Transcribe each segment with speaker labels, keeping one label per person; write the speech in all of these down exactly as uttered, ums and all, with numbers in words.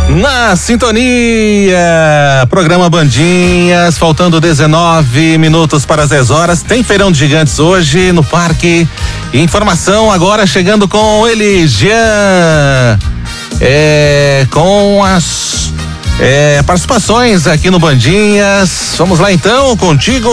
Speaker 1: Na sintonia, programa Bandinhas, faltando dezenove minutos para as dez horas, tem feirão de gigantes hoje no parque. Informação agora chegando com ele, Jean, é, com as é, participações aqui no Bandinhas. Vamos lá então, contigo,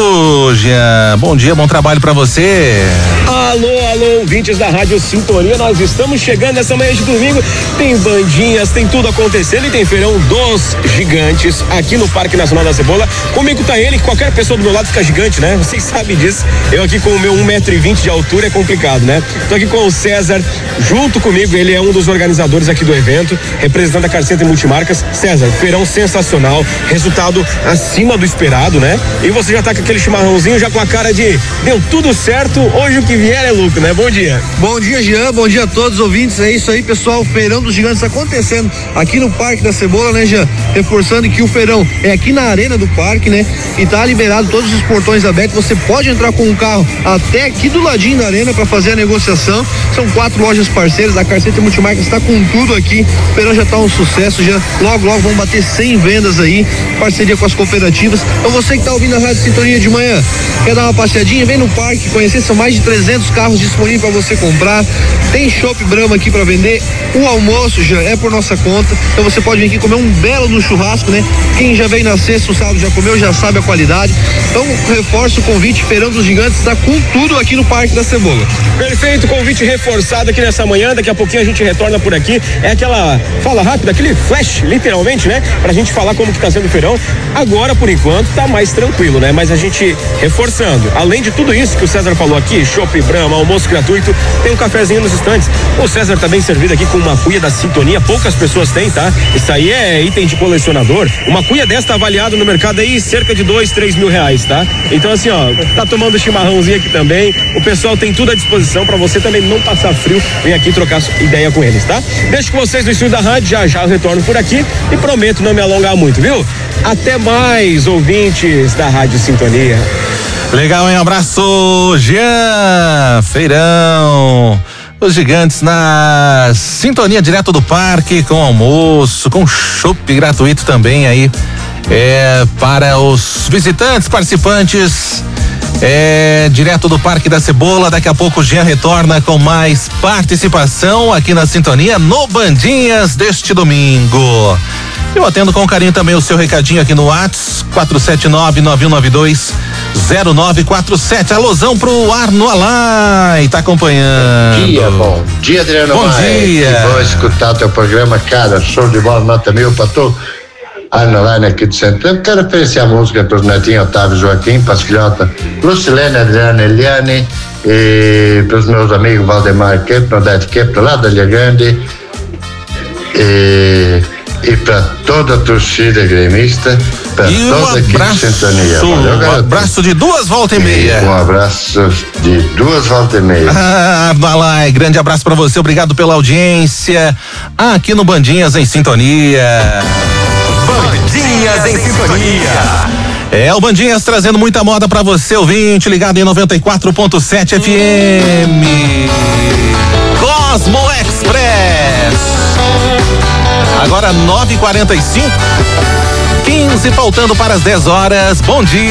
Speaker 1: Jean. Bom dia, bom trabalho para você.
Speaker 2: Alô, alô, ouvintes da Rádio Sintonia, nós estamos chegando nessa manhã de domingo, tem bandinhas, tem tudo acontecendo e tem feirão dos gigantes aqui no Parque Nacional da Cebola. Comigo tá ele, que qualquer pessoa do meu lado fica gigante, né? Vocês sabem disso. Eu aqui com o meu um metro e vinte de altura é complicado, né? Tô aqui com o César, junto comigo, ele é um dos organizadores aqui do evento, representante da Carcenta e Multimarcas. César, feirão sensacional, resultado acima do esperado, né? E você já tá com aquele chimarrãozinho, já com a cara de deu tudo certo, hoje o que vier é lucro, né? Bom dia.
Speaker 3: Bom dia, Jean, bom dia a todos os ouvintes, é isso aí, pessoal, o feirão dos gigantes acontecendo aqui no Parque da Cebola, né, Jean? Reforçando que o feirão é aqui na arena do parque, né? E tá liberado todos os portões abertos, você pode entrar com o carro até aqui do ladinho da arena para fazer a negociação. São quatro lojas parceiras, a Carceta e Multimarcas está com tudo aqui, o feirão já tá um sucesso, já logo, logo vão bater cem vendas aí, parceria com as cooperativas. Então você que tá ouvindo a Rádio Sintonia de manhã, quer dar uma passeadinha, vem no parque conhecer, são mais de trezentos carros disponíveis para você comprar, tem Chopp Brahma aqui para vender, o almoço já é por nossa conta, então você pode vir aqui comer um belo no churrasco, né? Quem já veio na sexta, o sábado já comeu, já sabe a qualidade. Então reforço o convite, feirão dos gigantes está com tudo aqui no Parque da Cebola.
Speaker 2: Perfeito, convite reforçado aqui nessa manhã, daqui a pouquinho a gente retorna por aqui, é aquela fala rápida, aquele flash, literalmente, né? Pra gente falar como que tá sendo o feirão. Agora, por enquanto, tá mais tranquilo, né? Mas a gente reforçando, além de tudo isso que o César falou aqui, Chopp Brahma, almoço gratuito, tem um cafezinho nos estantes. O César tá bem servido aqui com uma cuia da Sintonia, poucas pessoas têm, tá? Isso aí é item de colecionador. Uma cuia dessa tá avaliada no mercado aí cerca de dois, três mil reais, tá? Então assim, ó, tá tomando chimarrãozinho aqui também, o pessoal tem tudo à disposição pra você também não passar frio, vem aqui trocar ideia com eles, tá? Deixo com vocês no estúdio da rádio, já já eu retorno por aqui e prometo não me alongar muito, viu? Até mais, ouvintes da Rádio Sintonia.
Speaker 1: Legal, hein? Um abraço, Jean. Feirão. Os gigantes na sintonia direto do parque, com almoço, com chopp gratuito também aí, é, para os visitantes, participantes, é, direto do Parque da Cebola. Daqui a pouco o Jean retorna com mais participação aqui na sintonia no Bandinhas deste domingo. Eu atendo com carinho também o seu recadinho aqui no WhatsApp, quatro sete nove, nove um nove dois, zero nove quatro sete. Alôzão pro Arno Alai, tá acompanhando.
Speaker 4: Bom dia, bom dia, Adriano.
Speaker 1: Bom
Speaker 4: Mai.
Speaker 1: dia.
Speaker 4: Que bom escutar teu programa, cara, show de bola, nota mil pra tu. Arno Alai aqui do centro. Eu quero oferecer a música pros netinhos Otávio Joaquim, pras filhotas Lucilene, Adriana, Eliane, e pros meus amigos Valdemar Kepler, Odete Kepler, lá da Ilha Grande, e E para toda a torcida gremista, para toda aqui de sintonia. Valeu,
Speaker 1: um abraço de duas voltas e meia.
Speaker 4: E um abraço de duas voltas e meia.
Speaker 1: Ah, Arnalai, grande abraço para você, obrigado pela audiência aqui no Bandinhas em Sintonia.
Speaker 5: Bandinhas em Sintonia.
Speaker 1: É o Bandinhas trazendo muita moda pra você, ouvinte, ligado em noventa e quatro ponto sete F M. Cosmo Express. Agora nove e quarenta e cinco, quinze faltando para as dez horas. Bom dia.